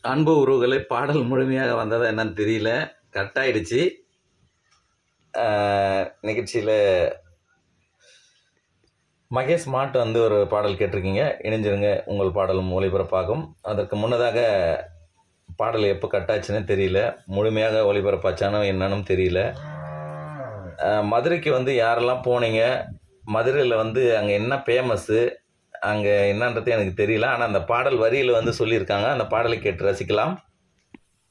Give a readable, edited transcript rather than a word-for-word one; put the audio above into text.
அன்பு உறவுகளே, பாடல் முழுமையாக வந்ததா என்னன்னு தெரியல. கட் ஆயிடுச்சு. நிகழ்ச்சியில் மகேஷ் மாட்டு வந்து ஒரு பாடல் கேட்டிருக்கீங்க. இணைஞ்சிருங்க, உங்கள் பாடலும் ஒளிபரப்பாகும். அதற்கு முன்னதாக பாடல் எப்போ கட் ஆச்சுன்னு தெரியல. முழுமையாக ஒளிபரப்பாச்சானோ என்னன்னு தெரியல. மதுரைக்கு வந்து யாரெல்லாம் போனீங்க, மதுரையில் வந்து அங்கே என்ன ஃபேமஸ்ஸு, அங்கே என்னன்றது எனக்கு தெரியல. ஆனால் அந்த பாடல் வரியில் வந்து சொல்லியிருக்காங்க. அந்த பாடலை கேட்டு ரசிக்கலாம்.